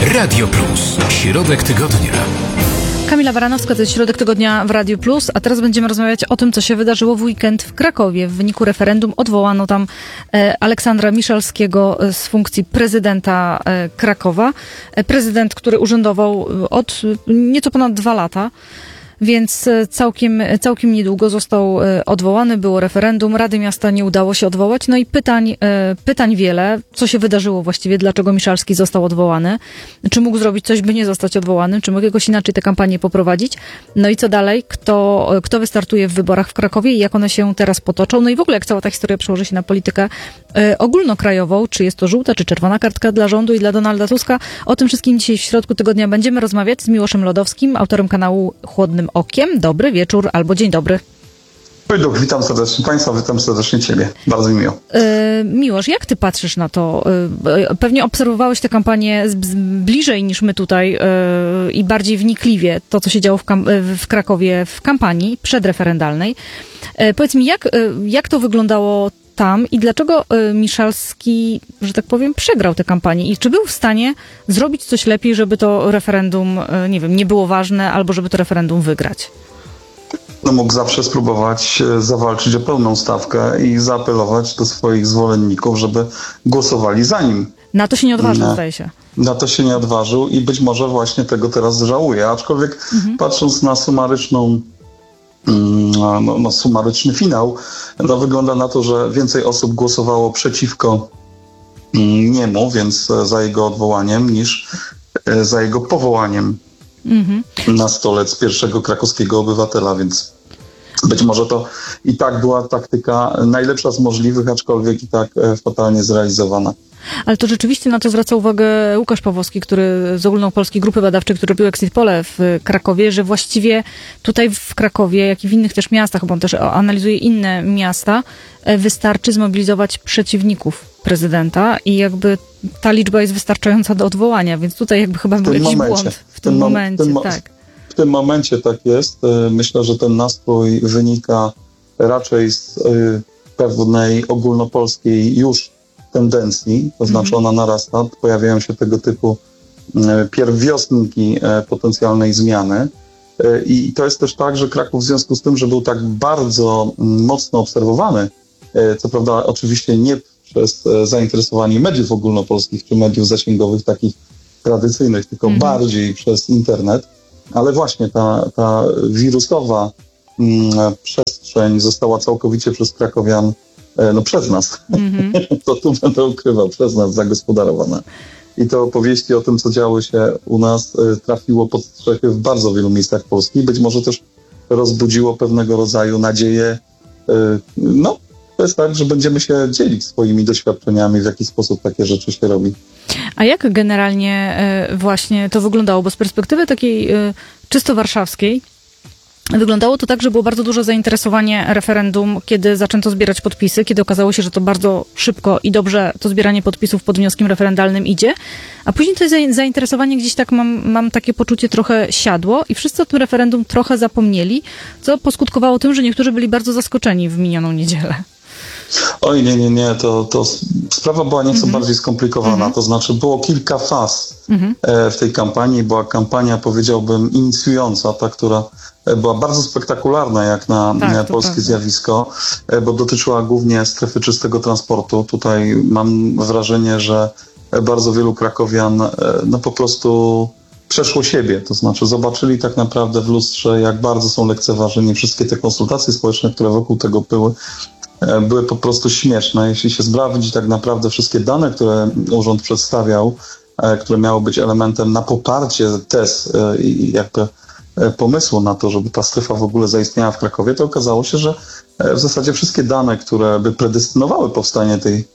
Radio Plus. Środek tygodnia. Kamila Baranowska, to jest Środek Tygodnia w Radiu Plus, a teraz będziemy rozmawiać o tym, co się wydarzyło w weekend w Krakowie. W wyniku referendum odwołano tam Aleksandra Miszalskiego z funkcji prezydenta Krakowa. Prezydent, który urzędował od nieco ponad 2 lata. Więc całkiem niedługo został odwołany, było referendum, Rady Miasta nie udało się odwołać, no i pytań wiele, co się wydarzyło właściwie, dlaczego Miszalski został odwołany, czy mógł zrobić coś, by nie zostać odwołanym, czy mógł jakoś inaczej tę kampanię poprowadzić, no i co dalej, kto wystartuje w wyborach w Krakowie i jak one się teraz potoczą, no i w ogóle jak cała ta historia przełoży się na politykę ogólnokrajową, czy jest to żółta, czy czerwona kartka dla rządu i dla Donalda Tuska, o tym wszystkim dzisiaj w Środku Tygodnia będziemy rozmawiać z Miłoszem Lodowskim, autorem kanału Chłodnym Okiem. Dobry wieczór albo dzień dobry. Witam serdecznie Państwa, witam serdecznie Ciebie. Bardzo mi miło. Miłosz, jak Ty patrzysz na to? Pewnie obserwowałeś tę kampanię bliżej niż my tutaj i bardziej wnikliwie, to co się działo w Krakowie w kampanii przedreferendalnej. Powiedz mi, jak to wyglądało tam i dlaczego Miszalski, że tak powiem, przegrał tę kampanię i czy był w stanie zrobić coś lepiej, żeby to referendum, nie wiem, nie było ważne albo żeby to referendum wygrać? No mógł zawsze spróbować zawalczyć o pełną stawkę i zaapelować do swoich zwolenników, żeby głosowali za nim. Na to się nie odważył, zdaje się. Na to się nie odważył i być może właśnie tego teraz żałuje. Aczkolwiek patrząc na sumaryczny finał, no wygląda na to, że więcej osób głosowało przeciwko niemu, więc za jego odwołaniem, niż za jego powołaniem na stolec pierwszego krakowskiego obywatela, więc być może to i tak była taktyka najlepsza z możliwych, aczkolwiek i tak fatalnie zrealizowana. Ale to rzeczywiście na to zwraca uwagę Łukasz Pawłowski, który z Ogólnopolskiej Grupy Badawczej, który robił Exit Pole w Krakowie, że właściwie tutaj w Krakowie, jak i w innych też miastach, bo on też analizuje inne miasta, wystarczy zmobilizować przeciwników prezydenta i jakby ta liczba jest wystarczająca do odwołania, więc tutaj jakby chyba był jakiś błąd w tym momencie. Tak. W tym momencie tak jest. Myślę, że ten nastrój wynika raczej z pewnej ogólnopolskiej już tendencji, to znaczy ona narasta, pojawiają się tego typu pierwowiośniki potencjalnej zmiany i to jest też tak, że Kraków w związku z tym, że był tak bardzo mocno obserwowany, co prawda oczywiście nie przez zainteresowanie mediów ogólnopolskich czy mediów zasięgowych takich tradycyjnych, tylko bardziej przez internet, ale właśnie ta wirusowa przestrzeń została całkowicie przez krakowian przez nas, to tu będę ukrywał, przez nas zagospodarowane. I to opowieści o tym, co działo się u nas, trafiło pod strzechy w bardzo wielu miejscach Polski. Być może też rozbudziło pewnego rodzaju nadzieję. To jest tak, że będziemy się dzielić swoimi doświadczeniami, w jaki sposób takie rzeczy się robi. A jak generalnie właśnie to wyglądało? Bo z perspektywy takiej czysto warszawskiej, wyglądało to tak, że było bardzo duże zainteresowanie referendum, kiedy zaczęto zbierać podpisy, kiedy okazało się, że to bardzo szybko i dobrze to zbieranie podpisów pod wnioskiem referendalnym idzie, a później to zainteresowanie gdzieś tak mam takie poczucie trochę siadło i wszyscy o tym referendum trochę zapomnieli, co poskutkowało tym, że niektórzy byli bardzo zaskoczeni w minioną niedzielę. Oj, nie, to sprawa była nieco bardziej skomplikowana, to znaczy było kilka faz w tej kampanii. Była kampania, powiedziałbym, inicjująca, ta, która była bardzo spektakularna jak na polskie zjawisko, bo dotyczyła głównie strefy czystego transportu. Tutaj mam wrażenie, że bardzo wielu krakowian po prostu przeszło siebie, to znaczy zobaczyli tak naprawdę w lustrze, jak bardzo są lekceważeni. Wszystkie te konsultacje społeczne, które wokół tego były po prostu śmieszne. Jeśli się sprawdzi tak naprawdę wszystkie dane, które urząd przedstawiał, które miały być elementem na poparcie tez i jakby pomysłu na to, żeby ta strefa w ogóle zaistniała w Krakowie, to okazało się, że w zasadzie wszystkie dane, które by predestynowały powstanie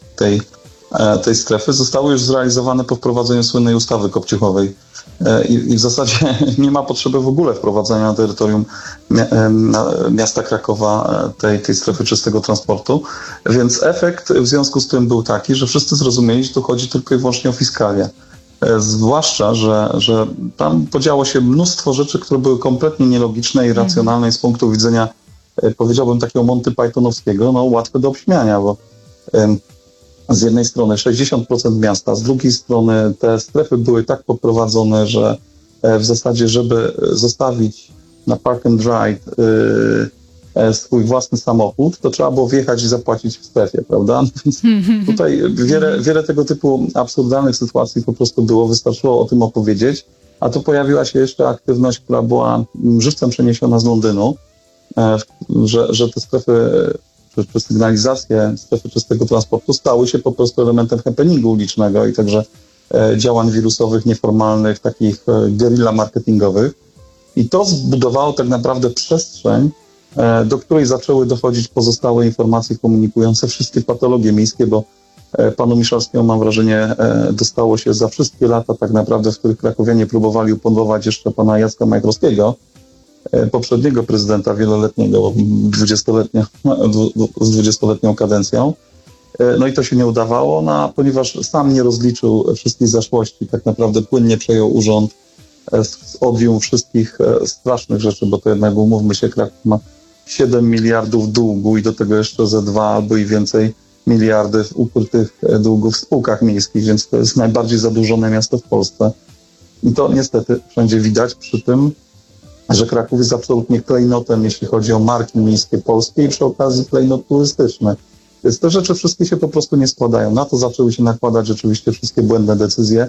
tej strefy, zostały już zrealizowane po wprowadzeniu słynnej ustawy kopciuchowej. I w zasadzie nie ma potrzeby w ogóle wprowadzania na terytorium miasta Krakowa tej strefy czystego transportu. Więc efekt w związku z tym był taki, że wszyscy zrozumieli, że tu chodzi tylko i wyłącznie o fiskalię. Zwłaszcza, że tam podziało się mnóstwo rzeczy, które były kompletnie nielogiczne i racjonalne z punktu widzenia, powiedziałbym, takiego Monty Pythonowskiego, łatwe do obśmiania, bo z jednej strony 60% miasta, z drugiej strony te strefy były tak poprowadzone, że w zasadzie, żeby zostawić na park and ride swój własny samochód, to trzeba było wjechać i zapłacić w strefie, prawda? Więc tutaj wiele tego typu absurdalnych sytuacji po prostu było, wystarczyło o tym opowiedzieć, a tu pojawiła się jeszcze aktywność, która była żywcem przeniesiona z Londynu, że te strefy, czy sygnalizacje strefy czystego transportu stały się po prostu elementem happeningu ulicznego i także działań wirusowych, nieformalnych, takich guerilla marketingowych. I to zbudowało tak naprawdę przestrzeń, do której zaczęły dochodzić pozostałe informacje komunikujące wszystkie patologie miejskie, bo panu Miszalskiemu, mam wrażenie, dostało się za wszystkie lata tak naprawdę, w których krakowianie próbowali upodobać jeszcze pana Jacka Majchrowskiego, poprzedniego prezydenta wieloletniego, z 20-letnią kadencją. No i to się nie udawało, ponieważ sam nie rozliczył wszystkich zaszłości, tak naprawdę płynnie przejął urząd, odwiół wszystkich strasznych rzeczy, bo to jednak, umówmy się, Kraków ma 7 miliardów długu i do tego jeszcze ze 2 albo i więcej miliardów ukrytych długów w spółkach miejskich, więc to jest najbardziej zadłużone miasto w Polsce. I to niestety wszędzie widać przy tym, że Kraków jest absolutnie klejnotem, jeśli chodzi o marki miejskie polskie i przy okazji klejnot turystyczny. Więc te rzeczy wszystkie się po prostu nie składają. Na to zaczęły się nakładać rzeczywiście wszystkie błędne decyzje,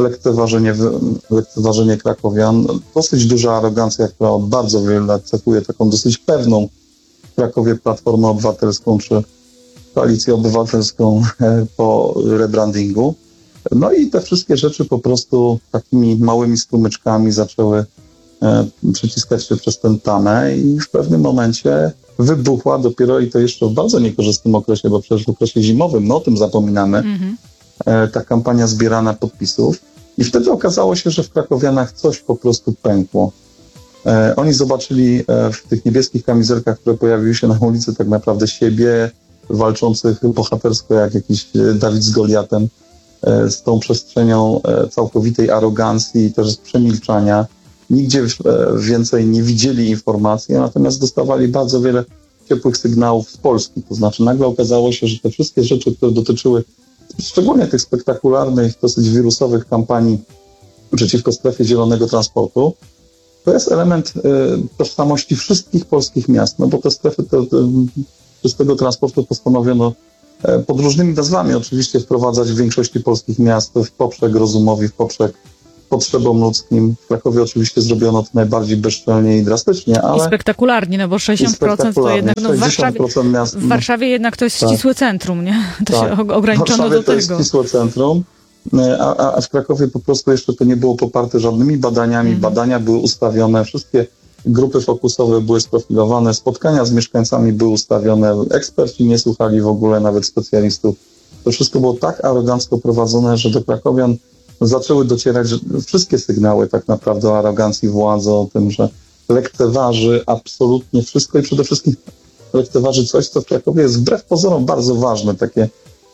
lekceważenie krakowian, dosyć duża arogancja, która od bardzo wielu lat cechuje taką dosyć pewną w Krakowie Platformę Obywatelską czy Koalicję Obywatelską po rebrandingu. No i te wszystkie rzeczy po prostu takimi małymi strumyczkami zaczęły przeciskać się przez tę tamę i w pewnym momencie wybuchła dopiero, i to jeszcze w bardzo niekorzystnym okresie, bo przecież w okresie zimowym, no o tym zapominamy, ta kampania zbierania podpisów i wtedy okazało się, że w krakowianach coś po prostu pękło. Oni zobaczyli w tych niebieskich kamizelkach, które pojawiły się na ulicy, tak naprawdę siebie walczących bohatersko jak jakiś Dawid z Goliatem, z tą przestrzenią całkowitej arogancji i też przemilczania. Nigdzie więcej nie widzieli informacji, natomiast dostawali bardzo wiele ciepłych sygnałów z Polski. To znaczy nagle okazało się, że te wszystkie rzeczy, które dotyczyły szczególnie tych spektakularnych, dosyć wirusowych kampanii przeciwko strefie zielonego transportu, to jest element tożsamości wszystkich polskich miast, no bo te strefy czystego transportu postanowiono pod różnymi nazwami oczywiście wprowadzać w większości polskich miast w poprzek rozumowi, w poprzek potrzebom ludzkim. W Krakowie oczywiście zrobiono to najbardziej bezczelnie i drastycznie, ale... I spektakularnie, no bo 60% to jednak... No w Warszawie jednak to jest ścisłe centrum, nie? To się ograniczono do tego. To jest ścisłe centrum, a w Krakowie po prostu jeszcze to nie było poparte żadnymi badaniami. Badania były ustawione, wszystkie grupy fokusowe były sprofilowane, spotkania z mieszkańcami były ustawione, eksperci nie słuchali w ogóle nawet specjalistów. To wszystko było tak arogancko prowadzone, że do krakowian zaczęły docierać wszystkie sygnały tak naprawdę o arogancji władzy, o tym, że lekceważy absolutnie wszystko i przede wszystkim lekceważy coś, co w Krakowie jest wbrew pozorom bardzo ważne, takie,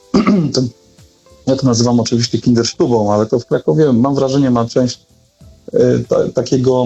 ja to nazywam oczywiście kindersztubą, ale to w Krakowie, mam wrażenie, ma część takiego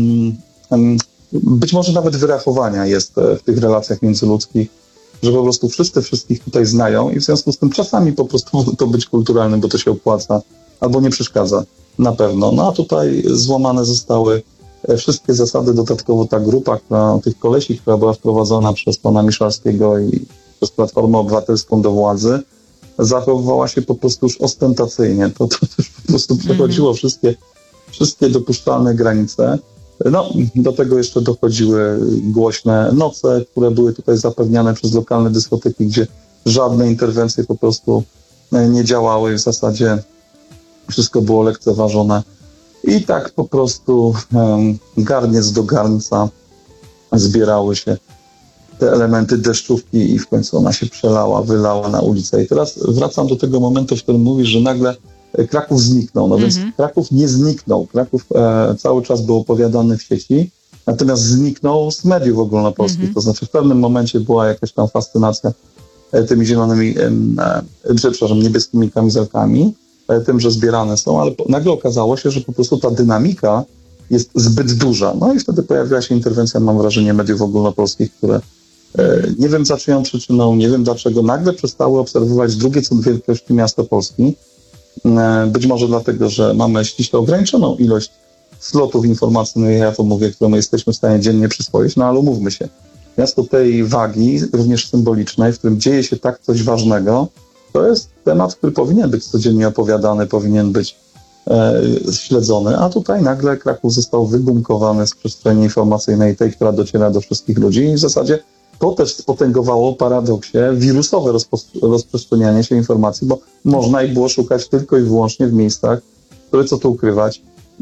być może nawet wyrachowania jest w tych relacjach międzyludzkich, że po prostu wszyscy wszystkich tutaj znają i w związku z tym czasami po prostu może to być kulturalnym, bo to się opłaca, albo nie przeszkadza, na pewno. No a tutaj złamane zostały wszystkie zasady, dodatkowo ta grupa, tych kolesi, która była wprowadzona przez pana Miszalskiego i przez Platformę Obywatelską do władzy, zachowywała się po prostu już ostentacyjnie. To już po prostu przechodziło wszystkie dopuszczalne granice. No, do tego jeszcze dochodziły głośne noce, które były tutaj zapewniane przez lokalne dyskoteki, gdzie żadne interwencje po prostu nie działały. W zasadzie wszystko było lekceważone. I tak po prostu garniec do garnca zbierały się te elementy deszczówki i w końcu ona się wylała na ulicę. I teraz wracam do tego momentu, w którym mówisz, że nagle Kraków zniknął. No więc Kraków nie zniknął. Kraków cały czas był opowiadany w sieci, natomiast zniknął z mediów ogólnopolskich. To znaczy w pewnym momencie była jakaś tam fascynacja tymi zielonymi, niebieskimi kamizelkami, tym, że zbierane są, ale nagle okazało się, że po prostu ta dynamika jest zbyt duża. No i wtedy pojawiła się interwencja, mam wrażenie, mediów ogólnopolskich, które Nie wiem za czyją przyczyną, nie wiem dlaczego nagle przestały obserwować drugie co do wielkości miasto Polski. Być może dlatego, że mamy ściśle ograniczoną ilość slotów informacyjnych, ja to mówię, które my jesteśmy w stanie dziennie przyswoić, no ale umówmy się. Miasto tej wagi, również symbolicznej, w którym dzieje się tak coś ważnego, to jest temat, który powinien być codziennie opowiadany, powinien być śledzony, a tutaj nagle Kraków został wybunkowany z przestrzeni informacyjnej, tej, która dociera do wszystkich ludzi i w zasadzie to też spotęgowało paradoksie wirusowe rozprzestrzenianie się informacji, bo można ich było szukać tylko i wyłącznie w miejscach, które, co tu ukrywać,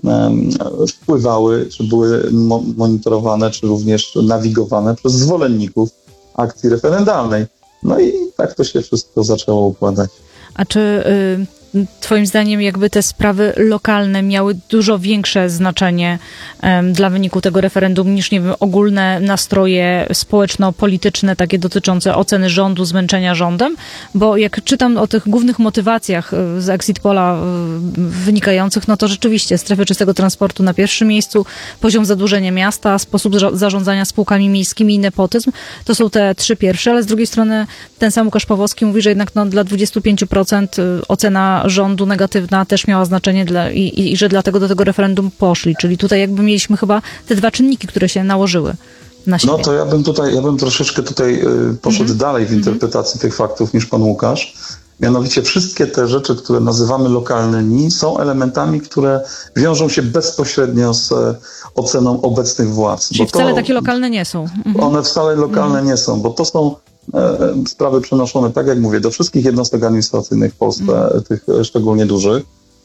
wpływały, czy były monitorowane, czy również nawigowane przez zwolenników akcji referendalnej. No i tak to się wszystko zaczęło układać. A czy twoim zdaniem jakby te sprawy lokalne miały dużo większe znaczenie dla wyniku tego referendum niż, nie wiem, ogólne nastroje społeczno-polityczne, takie dotyczące oceny rządu, zmęczenia rządem? Bo jak czytam o tych głównych motywacjach z exit polla wynikających, no to rzeczywiście strefy czystego transportu na pierwszym miejscu, poziom zadłużenia miasta, sposób zarządzania spółkami miejskimi i nepotyzm, to są te trzy pierwsze, ale z drugiej strony ten sam Łukasz Pawłowski mówi, że jednak dla 25% ocena rządu negatywna też miała znaczenie i że dlatego do tego referendum poszli. Czyli tutaj jakby mieliśmy chyba te dwa czynniki, które się nałożyły na siebie. No to ja bym troszeczkę tutaj poszedł dalej w interpretacji tych faktów niż pan Łukasz. Mianowicie wszystkie te rzeczy, które nazywamy lokalnymi, są elementami, które wiążą się bezpośrednio z oceną obecnych władz. Czyli wcale takie lokalne nie są. One wcale lokalne nie są, bo to są sprawy przenoszone, tak jak mówię, do wszystkich jednostek administracyjnych w Polsce, tych szczególnie dużych.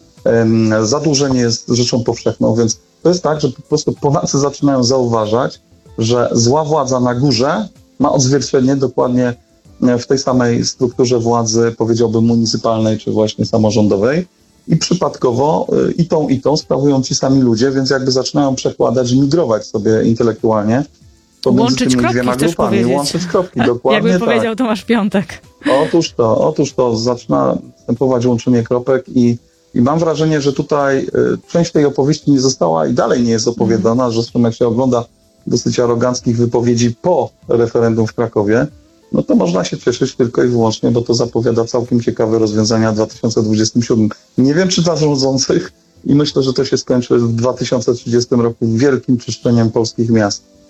Zadłużenie jest rzeczą powszechną, więc to jest tak, że po prostu Polacy zaczynają zauważać, że zła władza na górze ma odzwierciedlenie dokładnie w tej samej strukturze władzy, powiedziałbym, municypalnej czy właśnie samorządowej i przypadkowo i tą sprawują ci sami ludzie, więc jakby zaczynają przekładać i migrować sobie intelektualnie łączyć kropki, dwiema grupami. Łączyć kropki, dokładnie. Jakby powiedział Tomasz Piątek. Otóż to zaczyna następować łączenie kropek i mam wrażenie, że tutaj część tej opowieści nie została i dalej nie jest opowiadana, że zresztą jak się ogląda dosyć aroganckich wypowiedzi po referendum w Krakowie, no to można się cieszyć tylko i wyłącznie, bo to zapowiada całkiem ciekawe rozwiązania w 2027. Nie wiem, czy dla rządzących i myślę, że to się skończy w 2030 roku wielkim czyszczeniem polskich miast.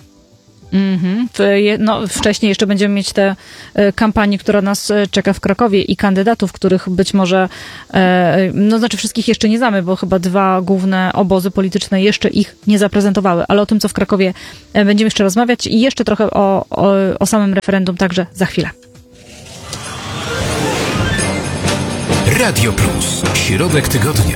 No, wcześniej jeszcze będziemy mieć tę kampanię, która nas czeka w Krakowie i kandydatów, których być może, no znaczy wszystkich jeszcze nie znamy, bo chyba dwa główne obozy polityczne jeszcze ich nie zaprezentowały, ale o tym, co w Krakowie będziemy jeszcze rozmawiać i jeszcze trochę o samym referendum także za chwilę. Radio Plus. Środek tygodnia.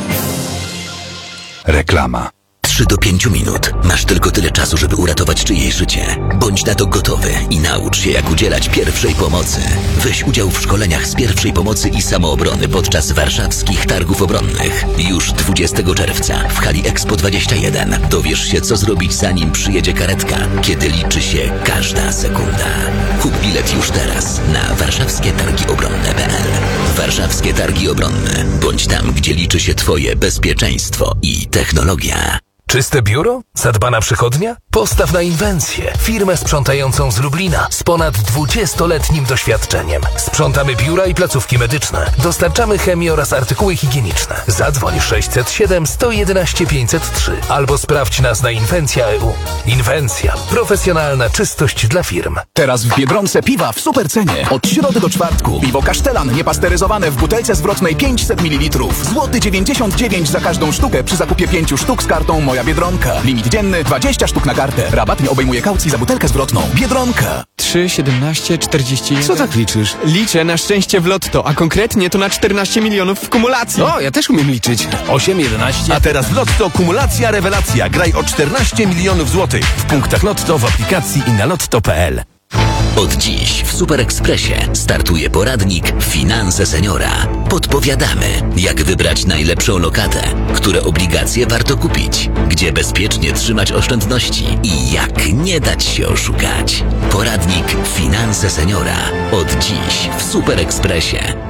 Reklama. 3 do 5 minut. Masz tylko tyle czasu, żeby uratować czyjeś życie. Bądź na to gotowy i naucz się, jak udzielać pierwszej pomocy. Weź udział w szkoleniach z pierwszej pomocy i samoobrony podczas warszawskich targów obronnych. Już 20 czerwca w hali Expo 21 dowiesz się, co zrobić, zanim przyjedzie karetka, kiedy liczy się każda sekunda. Kup bilet już teraz na warszawskietargiobronne.pl. Warszawskie Targi Obronne. Bądź tam, gdzie liczy się twoje bezpieczeństwo i technologia. Czyste biuro? Zadbana przychodnia? Postaw na Inwencję, firmę sprzątającą z Lublina z ponad 20-letnim doświadczeniem. Sprzątamy biura i placówki medyczne. Dostarczamy chemię oraz artykuły higieniczne. Zadzwoń 607 111 503 albo sprawdź nas na Inwencja.eu. Inwencja. Profesjonalna czystość dla firm. Teraz w Biedronce piwa w super cenie. Od środy do czwartku. Piwo Kasztelan niepasteryzowane w butelce zwrotnej 500 ml. Złoty 99 za każdą sztukę przy zakupie 5 sztuk z kartą Moja Biedronka. Limit dzienny 20 sztuk na kartę. Rabat nie obejmuje kaucji za butelkę zwrotną. Biedronka. 3, 17, 41. Co tak liczysz? Liczę na szczęście w lotto, a konkretnie to na 14 milionów w kumulacji. O, ja też umiem liczyć. 8, 11. A teraz w Lotto kumulacja rewelacja. Graj o 14 milionów złotych. W punktach Lotto, w aplikacji i na lotto.pl. Od dziś w Super Expressie startuje poradnik Finanse Seniora. Podpowiadamy, jak wybrać najlepszą lokatę, które obligacje warto kupić, gdzie bezpiecznie trzymać oszczędności i jak nie dać się oszukać. Poradnik Finanse Seniora. Od dziś w Super Expressie.